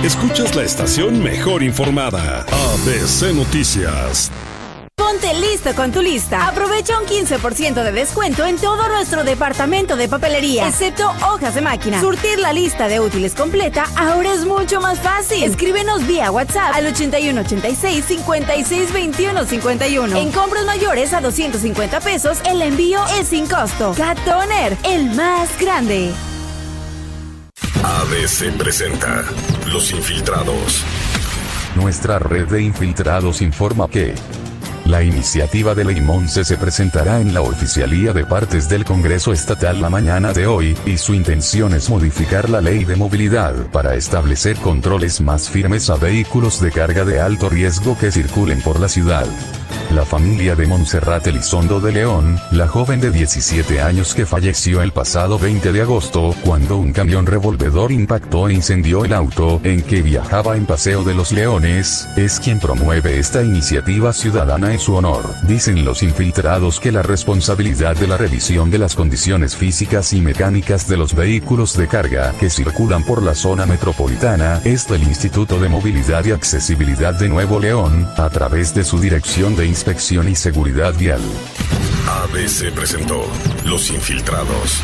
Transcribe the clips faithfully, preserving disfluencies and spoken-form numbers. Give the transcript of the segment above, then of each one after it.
Escuchas la estación mejor informada, A B C Noticias. Ponte listo con tu lista. Aprovecha un quince por ciento de descuento en todo nuestro departamento de papelería, excepto hojas de máquina. Surtir la lista de útiles completa ahora es mucho más fácil. Escríbenos vía WhatsApp al ochenta y uno ochenta y seis, cincuenta y seis veintiuno cincuenta y uno. En compras mayores a doscientos cincuenta pesos, el envío es sin costo. Cat Toner, el más grande. A B C presenta Los Infiltrados. Nuestra red de infiltrados informa que la iniciativa de Ley Monse se presentará en la Oficialía de Partes del Congreso Estatal la mañana de hoy, y su intención es modificar la Ley de Movilidad para establecer controles más firmes a vehículos de carga de alto riesgo que circulen por la ciudad. La familia de Montserrat Elizondo de León, la joven de diecisiete años que falleció el pasado veinte de agosto, cuando un camión revolvedor impactó e incendió el auto en que viajaba en Paseo de los Leones, es quien promueve esta iniciativa ciudadana en su honor. Dicen los infiltrados que la responsabilidad de la revisión de las condiciones físicas y mecánicas de los vehículos de carga que circulan por la zona metropolitana es del Instituto de Movilidad y Accesibilidad de Nuevo León, a través de su Dirección de Inspección y Seguridad Vial. A B C presentó Los Infiltrados.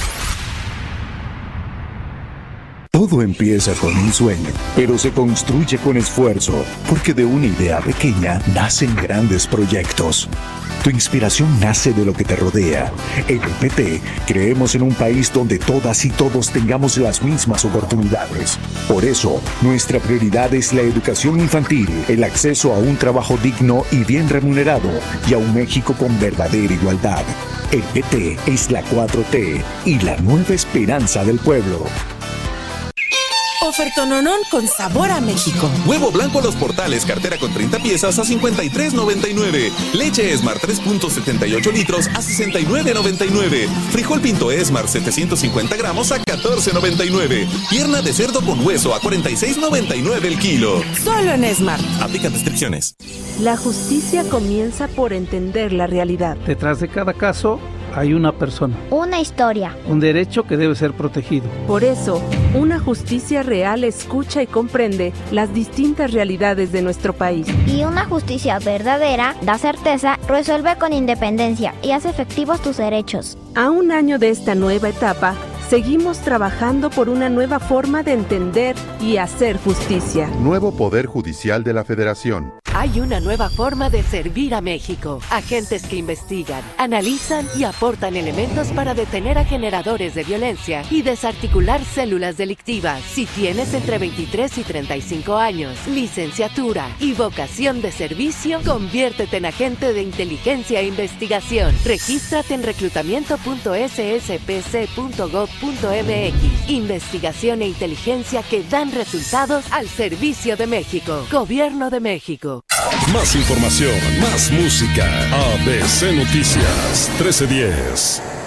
Todo empieza con un sueño, pero se construye con esfuerzo, porque de una idea pequeña nacen grandes proyectos. Tu inspiración nace de lo que te rodea. En el P T creemos en un país donde todas y todos tengamos las mismas oportunidades. Por eso, nuestra prioridad es la educación infantil, el acceso a un trabajo digno y bien remunerado, y a un México con verdadera igualdad. El P T es la cuatro T y la nueva esperanza del pueblo. Ofertononón con sabor a México. Huevo blanco a Los Portales, cartera con treinta piezas a cincuenta y tres noventa y nueve. Leche Esmar tres punto setenta y ocho litros a sesenta y nueve noventa y nueve. Frijol Pinto Esmar setecientos cincuenta gramos a catorce noventa y nueve. Pierna de cerdo con hueso a cuarenta y seis noventa y nueve el kilo. Solo en Esmar. Aplican restricciones. La justicia comienza por entender la realidad. Detrás de cada caso hay una persona. Una historia. Un derecho que debe ser protegido. Por eso, una justicia real escucha y comprende las distintas realidades de nuestro país. Y una justicia verdadera da certeza, resuelve con independencia y hace efectivos tus derechos. A un año de esta nueva etapa, seguimos trabajando por una nueva forma de entender y hacer justicia. Nuevo Poder Judicial de la Federación. Hay una nueva forma de servir a México. Agentes que investigan, analizan y aportan elementos para detener a generadores de violencia y desarticular células delictivas. Si tienes entre veintitrés y treinta y cinco años, licenciatura y vocación de servicio, conviértete en agente de inteligencia e investigación. Regístrate en reclutamiento punto s s p c punto gov punto m x. Investigación e inteligencia que dan resultados al servicio de México. Gobierno de México. Más información, más música. A B C Noticias trece diez.